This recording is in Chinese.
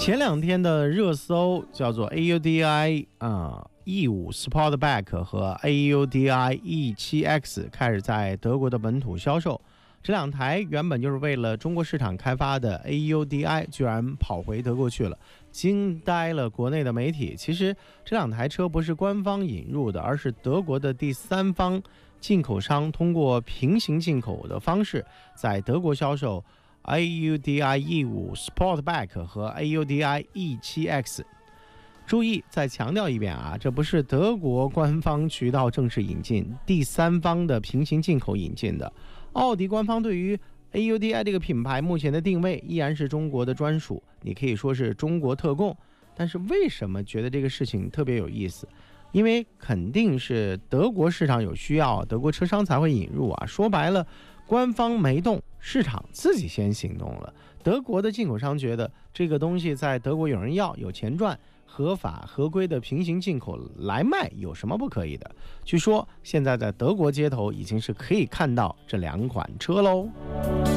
前2天的热搜叫做 AUDI E5 Sportback 和 AUDI E7X 开始在德国的本土销售。这2台原本就是为了中国市场开发的 AUDI 居然跑回德国去了，惊呆了国内的媒体。其实这2台车不是官方引入的，而是德国的第三方进口商通过平行进口的方式在德国销售 AUDI E5 Sportback 和 AUDI E7X。 注意再强调一遍啊，这不是德国官方渠道正式引进，第三方的平行进口引进的。奥迪官方对于 AUDI 这个品牌目前的定位依然是中国的专属，你可以说是中国特供。但是为什么觉得这个事情特别有意思？因为肯定是德国市场有需要，德国车商才会引入啊。说白了，官方没动，市场自己先行动了。德国的进口商觉得这个东西在德国有人要，有钱赚，合法合规的平行进口来卖有什么不可以的？据说现在在德国街头已经是可以看到这2款车喽。